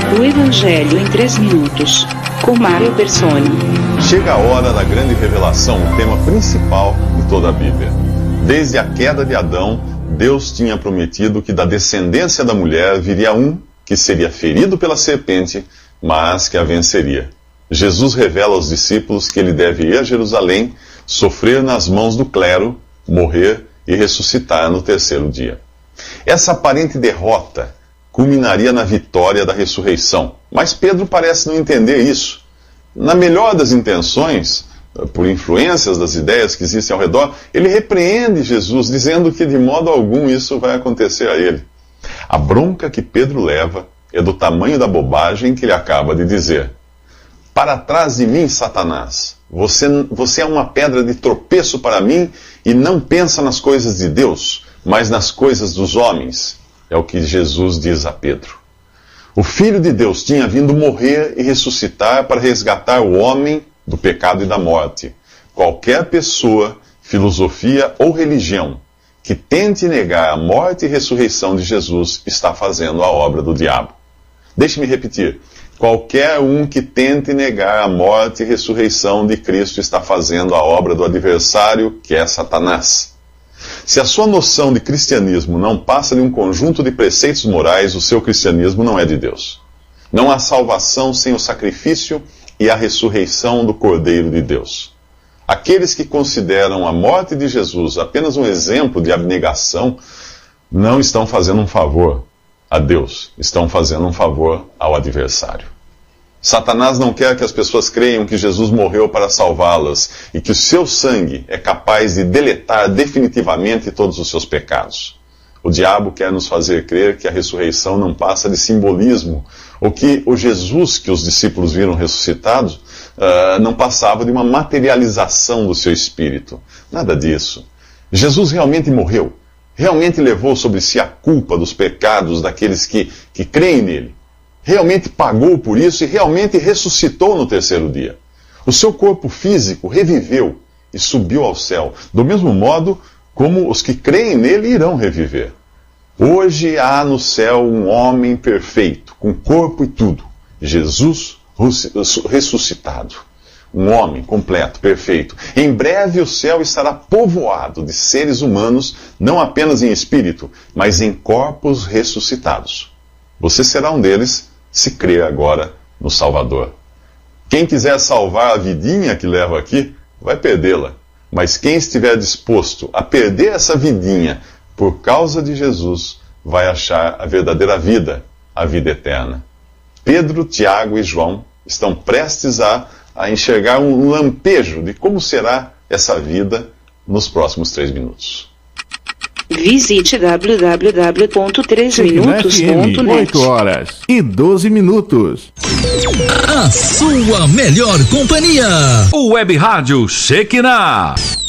O Evangelho em 3 minutos, com Mário Personi. Chega a hora da grande revelação, o tema principal de toda a Bíblia. Desde a queda de Adão, Deus tinha prometido que da descendência da mulher viria um que seria ferido pela serpente, mas que a venceria. Jesus revela aos discípulos que ele deve ir a Jerusalém, sofrer nas mãos do clero, morrer e ressuscitar no 3º dia. Essa aparente derrota culminaria na vitória da ressurreição. Mas Pedro parece não entender isso. Na melhor das intenções, por influências das ideias que existem ao redor, ele repreende Jesus, dizendo que de modo algum isso vai acontecer a ele. A bronca que Pedro leva é do tamanho da bobagem que ele acaba de dizer. Para trás de mim, Satanás. Você é uma pedra de tropeço para mim e não pensa nas coisas de Deus, mas nas coisas dos homens. É o que Jesus diz a Pedro. O Filho de Deus tinha vindo morrer e ressuscitar para resgatar o homem do pecado e da morte. Qualquer pessoa, filosofia ou religião que tente negar a morte e ressurreição de Jesus está fazendo a obra do diabo. Deixe-me repetir. Qualquer um que tente negar a morte e ressurreição de Cristo está fazendo a obra do adversário, que é Satanás. Se a sua noção de cristianismo não passa de um conjunto de preceitos morais, o seu cristianismo não é de Deus. Não há salvação sem o sacrifício e a ressurreição do Cordeiro de Deus. Aqueles que consideram a morte de Jesus apenas um exemplo de abnegação, não estão fazendo um favor a Deus, estão fazendo um favor ao adversário. Satanás não quer que as pessoas creiam que Jesus morreu para salvá-las e que o seu sangue é capaz de deletar definitivamente todos os seus pecados. O diabo quer nos fazer crer que a ressurreição não passa de simbolismo, ou que o Jesus que os discípulos viram ressuscitados não passava de uma materialização do seu espírito. Nada disso. Jesus realmente morreu. Realmente levou sobre si a culpa dos pecados daqueles que creem nele. Realmente pagou por isso e realmente ressuscitou no 3º dia. O seu corpo físico reviveu e subiu ao céu, do mesmo modo como os que creem nele irão reviver. Hoje há no céu um homem perfeito, com corpo e tudo, Jesus ressuscitado. Um homem completo, perfeito. Em breve o céu estará povoado de seres humanos, não apenas em espírito, mas em corpos ressuscitados. Você será um deles se crer agora no Salvador. Quem quiser salvar a vidinha que leva aqui, vai perdê-la. Mas quem estiver disposto a perder essa vidinha por causa de Jesus, vai achar a verdadeira vida, a vida eterna. Pedro, Tiago e João estão prestes a enxergar um lampejo de como será essa vida nos próximos 3 minutos. Visite www.3minutos.net. 8h12. A sua melhor companhia. O Web Rádio Shekinah.